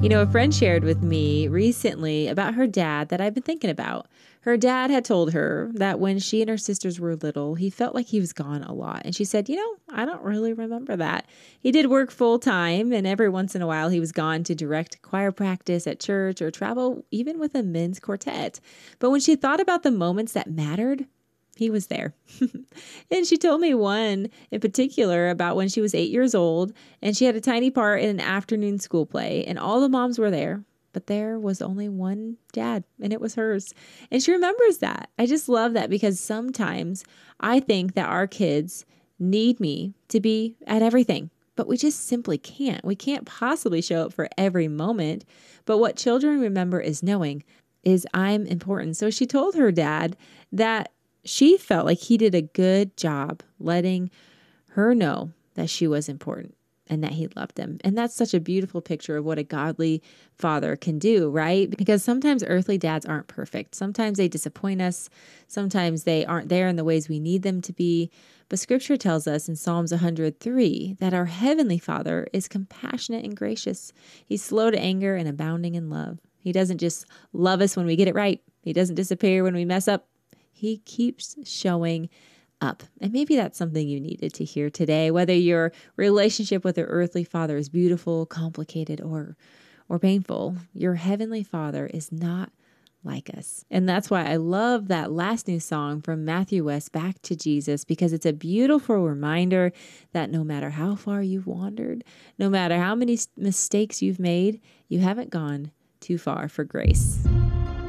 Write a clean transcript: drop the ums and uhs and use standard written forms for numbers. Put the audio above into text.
A friend shared with me recently about her dad that I've been thinking about. Her dad had told her that when she and her sisters were little, he felt like he was gone a lot. And she said, I don't really remember that. He did work full time, and every once in a while he was gone to direct choir practice at church or travel even with a men's quartet. But when she thought about the moments that mattered, he was there. And she told me one in particular about when she was 8 years old and she had a tiny part in an afternoon school play and all the moms were there, but there was only one dad and it was hers. And she remembers that. I just love that because sometimes I think that our kids need me to be at everything, but we just simply can't. We can't possibly show up for every moment. But what children remember is knowing is I'm important. So she told her dad that she felt like he did a good job letting her know that she was important and that he loved him. And that's such a beautiful picture of what a godly father can do, right? Because sometimes earthly dads aren't perfect. Sometimes they disappoint us. Sometimes they aren't there in the ways we need them to be. But scripture tells us in Psalms 103 that our heavenly Father is compassionate and gracious. He's slow to anger and abounding in love. He doesn't just love us when we get it right. He doesn't disappear when we mess up. He keeps showing up. And maybe that's something you needed to hear today, whether your relationship with your earthly father is beautiful, complicated, or painful. Your heavenly Father is not like us. And that's why I love that last new song from Matthew West, Back to Jesus, because it's a beautiful reminder that no matter how far you've wandered, no matter how many mistakes you've made, you haven't gone too far for grace.